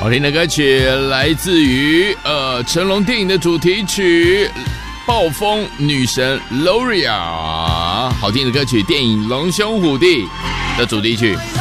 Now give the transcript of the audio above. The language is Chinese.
好听的歌曲来自于成龙电影的主题曲《暴风女神 Loria》，好听的歌曲，电影《龙兄虎弟》的主题曲。